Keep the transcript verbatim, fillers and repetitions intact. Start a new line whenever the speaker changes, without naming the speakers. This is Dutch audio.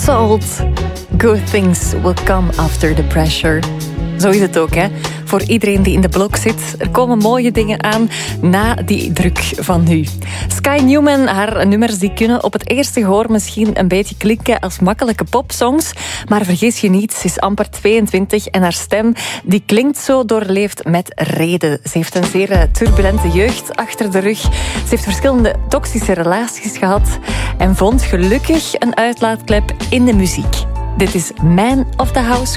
Salt. Good things will come after the pressure. Zo is het ook, hè. Voor iedereen die in de blok zit. Er komen mooie dingen aan na die druk van nu. Sky Newman, haar nummers die kunnen op het eerste gehoor misschien een beetje klinken als makkelijke popsongs. Maar vergis je niet, ze is amper tweeëntwintig en haar stem die klinkt zo doorleefd met reden. Ze heeft een zeer turbulente jeugd achter de rug. Ze heeft verschillende toxische relaties gehad en vond gelukkig een uitlaatklep in de muziek. Dit is Man of the House